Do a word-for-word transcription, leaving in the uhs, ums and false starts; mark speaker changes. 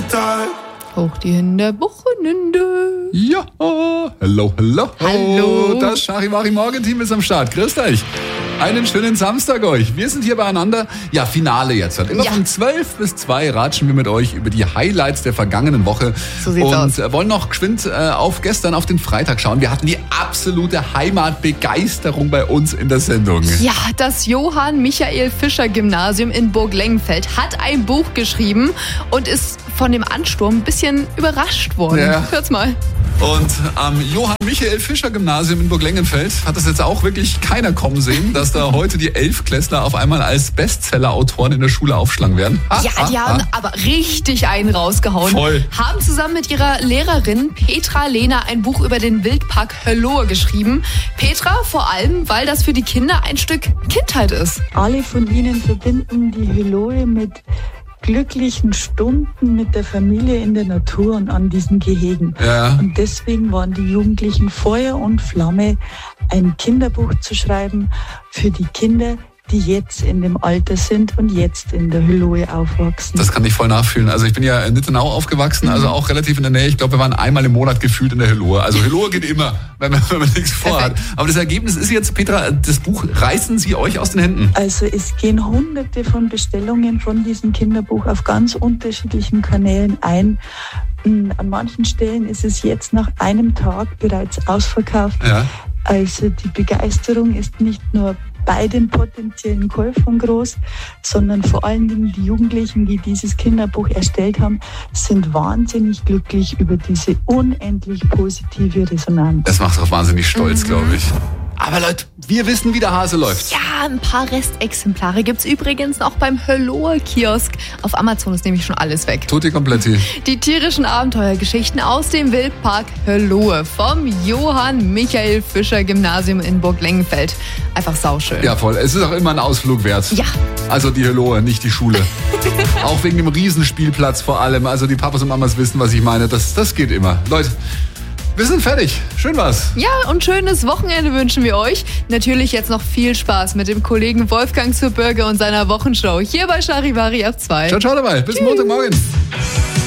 Speaker 1: Tag.
Speaker 2: Hoch die Hände, Wochenende.
Speaker 3: Ja, hello, hello.
Speaker 2: Hallo.
Speaker 3: Das Charivari-Morgen-Team ist am Start. Grüßt euch. Einen schönen Samstag euch. Wir sind hier beieinander. Ja, Finale jetzt. Immer
Speaker 2: Ja.
Speaker 3: von zwölf bis zwei ratschen wir mit euch über die Highlights der vergangenen Woche.
Speaker 2: So sieht's
Speaker 3: und
Speaker 2: aus.
Speaker 3: Und wollen noch geschwind äh, auf gestern, auf den Freitag schauen. Wir hatten die absolute Heimatbegeisterung bei uns in der Sendung.
Speaker 2: Ja, das Johann-Michael-Fischer-Gymnasium in Burglengenfeld hat ein Buch geschrieben und ist von dem Ansturm ein bisschen überrascht worden.
Speaker 3: Ja.
Speaker 2: Hört's mal.
Speaker 3: Und am Johann-Michael-Fischer-Gymnasium in Burglengenfeld hat das jetzt auch wirklich keiner kommen sehen, dass da heute die Elfklässler auf einmal als Bestseller-Autoren in der Schule aufschlagen werden. Ha,
Speaker 2: Ja,
Speaker 3: ha,
Speaker 2: die
Speaker 3: ha.
Speaker 2: haben aber richtig einen rausgehauen.
Speaker 3: Voll.
Speaker 2: Haben zusammen mit ihrer Lehrerin Petra Lehner ein Buch über den Wildpark Höllohe geschrieben. Petra vor allem, weil das für die Kinder ein Stück Kindheit ist.
Speaker 4: Alle von ihnen verbinden die Höllohe mit glücklichen Stunden mit der Familie in der Natur und an diesen Gehegen.
Speaker 3: Ja.
Speaker 4: Und deswegen waren die Jugendlichen Feuer und Flamme, ein Kinderbuch zu schreiben für die Kinder, die jetzt in dem Alter sind und jetzt in der Höllohe aufwachsen.
Speaker 3: Das kann ich voll nachfühlen. Also ich bin ja in Nittenau aufgewachsen, also auch relativ in der Nähe. Ich glaube, wir waren einmal im Monat gefühlt in der Höllohe. Also Höllohe geht immer, wenn man, wenn man nichts vorhat. Aber das Ergebnis ist jetzt, Petra, das Buch reißen Sie euch aus den Händen.
Speaker 4: Also es gehen hunderte von Bestellungen von diesem Kinderbuch auf ganz unterschiedlichen Kanälen ein. An manchen Stellen ist es jetzt nach einem Tag bereits ausverkauft.
Speaker 3: Ja.
Speaker 4: Also die Begeisterung ist nicht nur bei den potenziellen Käufern groß, sondern vor allen Dingen die Jugendlichen, die dieses Kinderbuch erstellt haben, sind wahnsinnig glücklich über diese unendlich positive Resonanz.
Speaker 3: Das macht auch wahnsinnig stolz, glaube ich. Aber Leute, wir wissen, wie der Hase läuft.
Speaker 2: Ja, ein paar Restexemplare gibt's übrigens auch beim Höllohe-Kiosk. Auf Amazon ist nämlich schon alles weg.
Speaker 3: Tutti kompletti.
Speaker 2: Die tierischen Abenteuergeschichten aus dem Wildpark Höllohe vom Johann-Michael-Fischer-Gymnasium in Burglengenfeld. Einfach sauschön.
Speaker 3: Ja, voll. Es ist auch immer ein Ausflug wert.
Speaker 2: Ja.
Speaker 3: Also die Höllohe, nicht die Schule. Auch wegen dem Riesenspielplatz vor allem. Also die Papas und Mamas wissen, was ich meine. Das, das geht immer. Leute, wir sind fertig. Schön war's.
Speaker 2: Ja, und schönes Wochenende wünschen wir euch. Natürlich jetzt noch viel Spaß mit dem Kollegen Wolfgang zur Bürger und seiner Wochenshow hier bei Charivari auf zwei.
Speaker 3: Ciao, ciao dabei. Bis Montagmorgen.